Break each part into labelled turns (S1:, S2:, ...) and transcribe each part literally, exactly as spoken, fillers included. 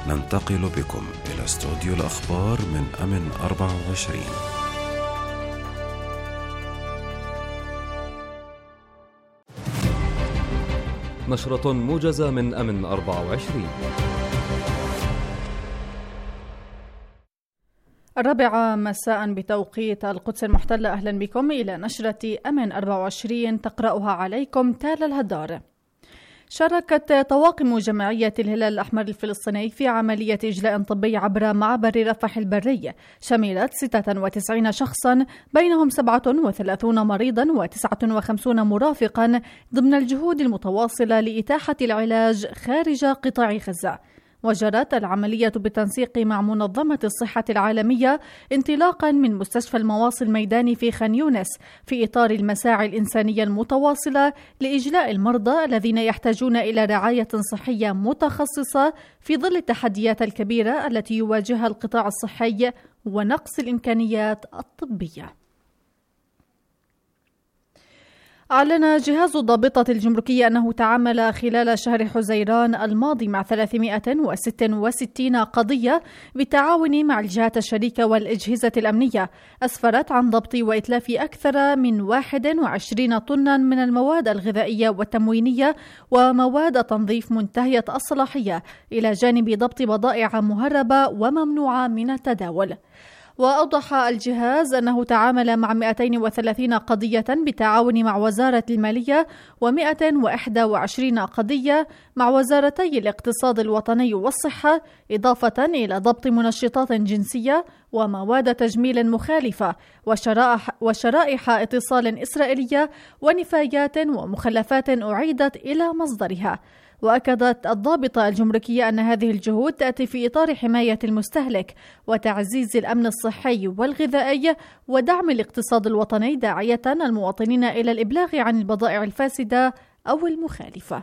S1: ننتقل بكم إلى استوديو الأخبار من أمن أربعة وعشرين.
S2: نشرة موجزة من أمن أربعة وعشرين.
S3: الرابعة مساء بتوقيت القدس المحتلة. أهلا بكم إلى نشرة أمن أربعة وعشرين تقرأها عليكم تالا الهدار. شاركت طواقم جمعية الهلال الأحمر الفلسطيني في عملية إجلاء طبي عبر معبر رفح البري شملت ستة وتسعين شخصا، بينهم سبعة وثلاثين مريضا وتسعة وخمسين مرافقا، ضمن الجهود المتواصلة لإتاحة العلاج خارج قطاع غزة. وجرت العملية بالتنسيق مع منظمة الصحة العالمية انطلاقا من مستشفى المواصل الميداني في خان يونس، في إطار المساعي الإنسانية المتواصلة لإجلاء المرضى الذين يحتاجون إلى رعاية صحية متخصصة في ظل التحديات الكبيرة التي يواجهها القطاع الصحي ونقص الإمكانيات الطبية. أعلن جهاز الضابطة الجمركية أنه تعامل خلال شهر حزيران الماضي مع ثلاثمائة وستة وستين قضية بالتعاون مع الجهات الشريكة والأجهزة الأمنية، أسفرت عن ضبط وإتلاف أكثر من واحد وعشرين طنا من المواد الغذائية والتموينية ومواد تنظيف منتهية الصلاحية، إلى جانب ضبط بضائع مهربة وممنوعة من التداول. وأوضح الجهاز أنه تعامل مع مئتين وثلاثين قضية بالتعاون مع وزارة المالية ومئة وإحدى وعشرين قضية مع وزارتي الاقتصاد الوطني والصحة، إضافة إلى ضبط منشطات جنسية ومواد تجميل مخالفة وشرائح, وشرائح اتصال إسرائيلية ونفايات ومخلفات أعيدت إلى مصدرها. وأكدت الضابطة الجمركية أن هذه الجهود تأتي في إطار حماية المستهلك وتعزيز الأمن الصحي والغذائي ودعم الاقتصاد الوطني، داعية المواطنين إلى الإبلاغ عن البضائع الفاسدة أو المخالفة.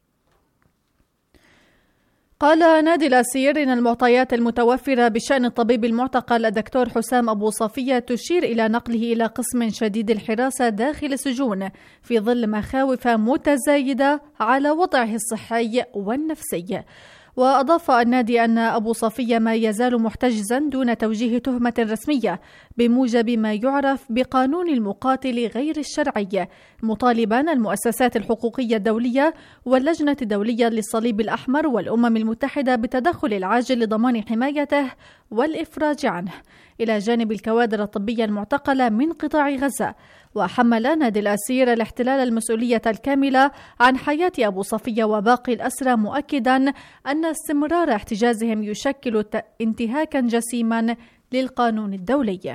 S3: قال نادي الأسير إن المعطيات المتوفرة بشأن الطبيب المعتقل الدكتور حسام أبو صفية تشير إلى نقله إلى قسم شديد الحراسة داخل السجون في ظل مخاوف متزايدة على وضعه الصحي والنفسي. وأضاف النادي أن أبو صفية ما يزال محتجزا دون توجيه تهمة رسمية بموجب ما يعرف بقانون المقاتل غير الشرعي، مطالبا المؤسسات الحقوقية الدولية واللجنة الدولية للصليب الأحمر والأمم المتحدة بالتدخل العاجل لضمان حمايته والإفراج عنه، إلى جانب الكوادر الطبية المعتقلة من قطاع غزة. وحمل نادي الأسير الاحتلال المسؤولية الكاملة عن حياة أبو صفية وباقي الأسرى، مؤكدا أن استمرار احتجازهم يشكل انتهاكا جسيما للقانون الدولي.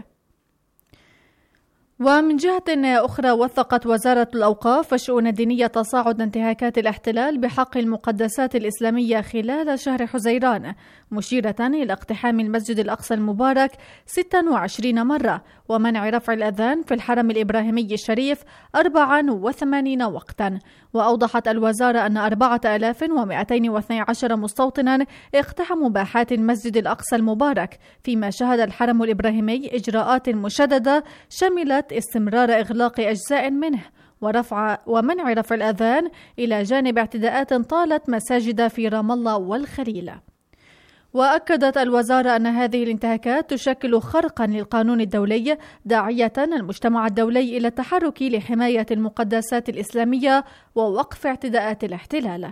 S3: ومن جهة أخرى، وثقت وزارة الأوقاف والشؤون الدينية تصاعد انتهاكات الاحتلال بحق المقدسات الإسلامية خلال شهر حزيران، مشيرة إلى اقتحام المسجد الأقصى المبارك ستة وعشرين مرة ومنع رفع الأذان في الحرم الإبراهيمي الشريف أربعة وثمانين وقتا. وأوضحت الوزارة أن أربعة آلاف ومئتين واثني عشر مستوطنا اقتحموا باحات المسجد الأقصى المبارك، فيما شهد الحرم الإبراهيمي إجراءات مشددة شملت استمرار إغلاق أجزاء منه ورفع ومنع رفع الأذان، إلى جانب اعتداءات طالت مساجد في رام الله والخليل. وأكدت الوزارة أن هذه الانتهاكات تشكل خرقا للقانون الدولي، داعية المجتمع الدولي إلى التحرك لحماية المقدسات الإسلامية ووقف اعتداءات الاحتلال.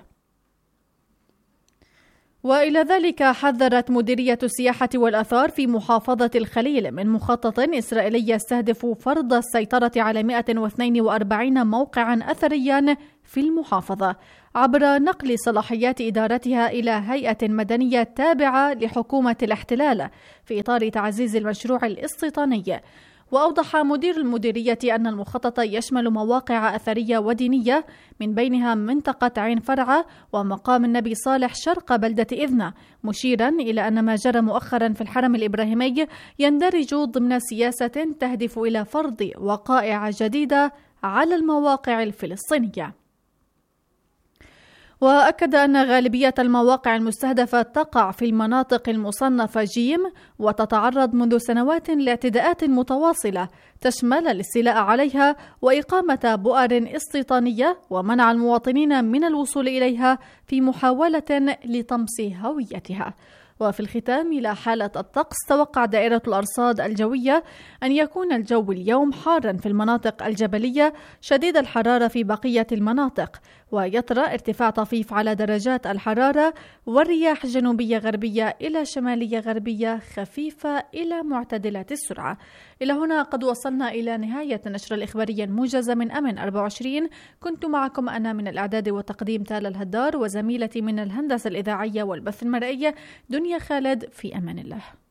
S3: وإلى ذلك حذرت مديرية السياحة والآثار في محافظة الخليل من مخطط إسرائيلي يستهدف فرض السيطرة على مئة واثنين وأربعين موقعا أثريا في المحافظة عبر نقل صلاحيات إدارتها إلى هيئة مدنية تابعة لحكومة الاحتلال في إطار تعزيز المشروع الاستيطاني. وأوضح مدير المديرية أن المخطط يشمل مواقع أثرية ودينية، من بينها منطقة عين فرعة ومقام النبي صالح شرق بلدة إذنة، مشيرا إلى أن ما جرى مؤخرا في الحرم الإبراهيمي يندرج ضمن سياسة تهدف إلى فرض وقائع جديدة على المواقع الفلسطينية. وأكد أن غالبية المواقع المستهدفة تقع في المناطق المصنفة جيم، وتتعرض منذ سنوات لاعتداءات متواصلة تشمل الاستيلاء عليها وإقامة بؤر استيطانية ومنع المواطنين من الوصول إليها في محاولة لطمس هويتها. وفي الختام إلى حالة الطقس، توقع دائرة الأرصاد الجوية أن يكون الجو اليوم حارا في المناطق الجبلية شديد الحرارة في بقية المناطق، ويطرأ ارتفاع طفيف على درجات الحرارة، والرياح جنوبية غربية إلى شمالية غربية خفيفة إلى معتدلة السرعة. إلى هنا قد وصلنا إلى نهاية النشرة الإخبارية الموجزة من أمن أربعة وعشرين. كنت معكم أنا من الإعداد والتقديم تالا الهدار، وزميلتي من الهندسة الإذاعية والبث المرئي دنيا خالد. في أمان الله.